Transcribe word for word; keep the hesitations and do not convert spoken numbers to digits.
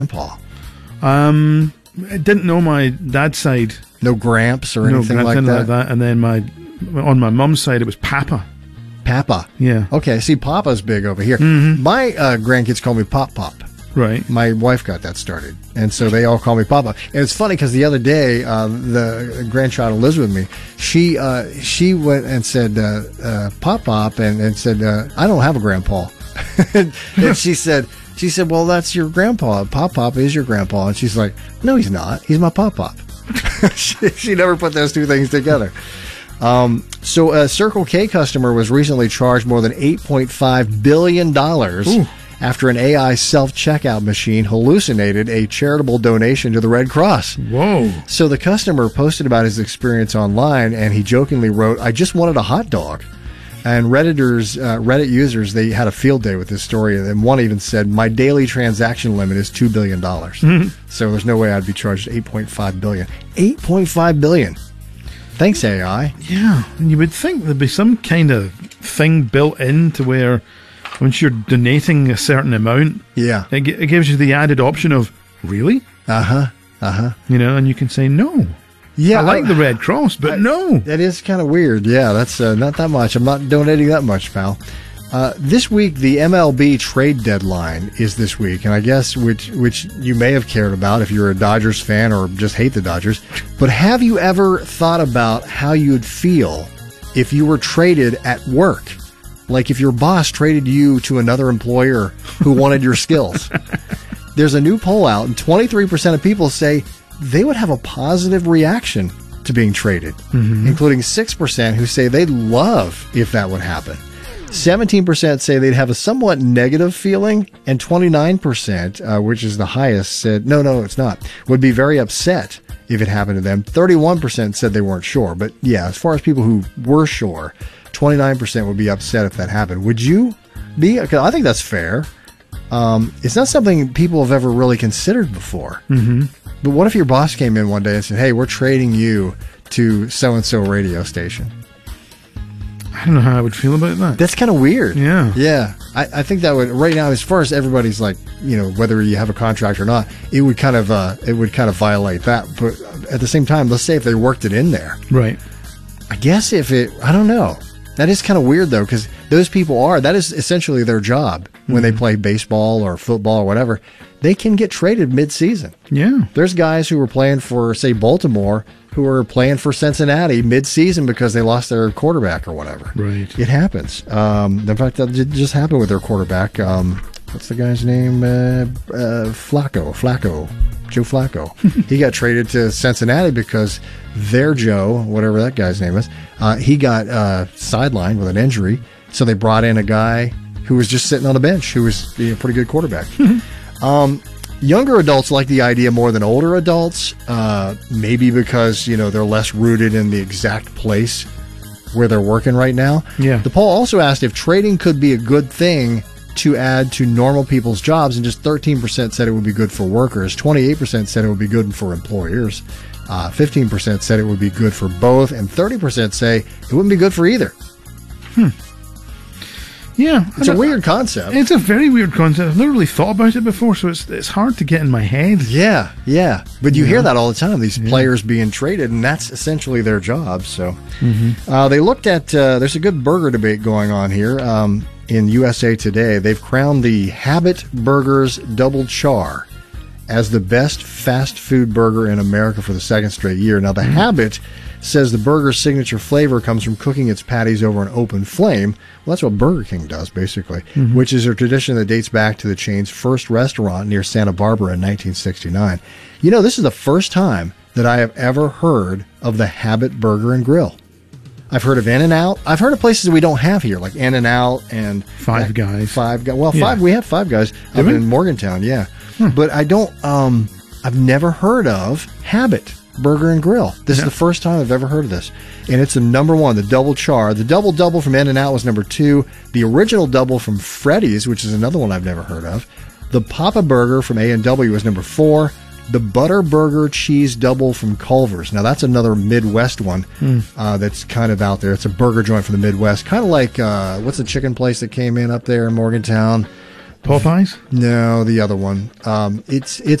grandpa? Um, I didn't know my dad's side. No Gramps or no, anything like that? like that. And then my on my mum's side, it was Papa. Papa. Yeah. Okay, see, Papa's big over here. Mm-hmm. My uh, grandkids call me Pop Pop. Right. My wife got that started, and so they all call me Papa. And it's funny because the other day, uh, the grandchild who lives with me, she uh, she went and said uh, uh, Pop Pop, and, and said, uh, I don't have a grandpa. and she said, she said, well, that's your grandpa. Pop Pop is your grandpa. And she's like, no, he's not. He's my Pop Pop. she, she never put those two things together. Um, so a Circle K customer was recently charged more than eight point five billion dollars Ooh. after an A I self-checkout machine hallucinated a charitable donation to the Red Cross. Whoa. So the customer posted about his experience online, and he jokingly wrote, I just wanted a hot dog. And Redditors, uh, Reddit users, they had a field day with this story, and one even said, my daily transaction limit is two billion dollars. Mm-hmm. So there's no way I'd be charged eight point five billion dollars. eight point five billion dollars. Thanks, A I. Yeah, and you would think there'd be some kind of thing built in to where once you're donating a certain amount, yeah, it, it gives you the added option of, really? Uh-huh, uh-huh. You know, and you can say, no. Yeah, I like I, the Red Cross, but I, no. That is kind of weird. Yeah, that's uh, not that much. I'm not donating that much, pal. Uh, this week, the M L B trade deadline is this week, and I guess which which you may have cared about if you're a Dodgers fan or just hate the Dodgers. But have you ever thought about how you'd feel if you were traded at work? Like if your boss traded you to another employer who wanted your skills. There's a new poll out, and twenty-three percent of people say they would have a positive reaction to being traded, mm-hmm. including six percent who say they'd love if that would happen. seventeen percent say they'd have a somewhat negative feeling, and twenty-nine percent, uh, which is the highest, said, no, no, it's not, would be very upset if it happened to them. thirty-one percent said they weren't sure. But yeah, as far as people who were sure, twenty-nine percent would be upset if that happened. Would you be? Because I think that's fair. Um, it's not something people have ever really considered before. Mm-hmm. But what if your boss came in one day and said, hey, we're trading you to so-and-so radio station? I don't know how I would feel about that. That's kind of weird. Yeah. Yeah. I, I think that would, right now, as far as everybody's like, you know, whether you have a contract or not, it would kind of, uh, it would kind of violate that. But at the same time, let's say if they worked it in there. Right. I guess if it, I don't know. That is kind of weird, though, because those people are, that is essentially their job when mm-hmm. they play baseball or football or whatever. They can get traded mid-season. Yeah. There's guys who were playing for, say, Baltimore, who are playing for Cincinnati mid-season because they lost their quarterback or whatever. Right. It happens. Um, in fact, that just happened with their quarterback. Um, what's the guy's name? Uh, uh, Flacco. Flacco. Joe Flacco. He got traded to Cincinnati because their Joe, whatever that guy's name is, uh, he got uh, sidelined with an injury. So they brought in a guy who was just sitting on the bench, who was a pretty good quarterback. um, younger adults like the idea more than older adults, uh, maybe because, you know, they're less rooted in the exact place where they're working right now. Yeah. The poll also asked if trading could be a good thing to add to normal people's jobs, and just thirteen percent said it would be good for workers, twenty-eight percent said it would be good for employers, uh, fifteen percent said it would be good for both, and thirty percent say it wouldn't be good for either. Hmm. Yeah. It's a weird concept. It's a very weird concept. I've never really thought about it before, so it's it's hard to get in my head. Yeah, yeah. But you yeah. hear that all the time, these yeah. players being traded, and that's essentially their job. So mm-hmm. uh, they looked at, uh, there's a good burger debate going on here. Um, in U S A Today, they've crowned the Habit Burgers Double Char as the best fast food burger in America for the second straight year. Now, the mm-hmm. Habit says the burger's signature flavor comes from cooking its patties over an open flame. Well, that's what Burger King does, basically, mm-hmm. which is a tradition that dates back to the chain's first restaurant near Santa Barbara in nineteen sixty-nine. You know, this is the first time that I have ever heard of the Habit Burger and Grill. I've heard of In-N-Out. I've heard of places that we don't have here, like In-N-Out and Five Guys. Five Guys. Well, yeah. five. We have Five Guys up in Morgantown. Yeah, hmm. but I don't. Um, I've never heard of Habit Burger and Grill. This yeah. is the first time I've ever heard of this, and it's the number one, the double char. The double double from In-N-Out was number two. The original double from Freddy's, which is another one I've never heard of. The Papa Burger from A and W was number four. The Butter Burger Cheese Double from Culver's. Now, that's another Midwest one mm. uh, that's kind of out there. It's a burger joint from the Midwest. Kind of like, uh, what's the chicken place that came in up there in Morgantown? Popeyes? No, the other one. Um, it's it's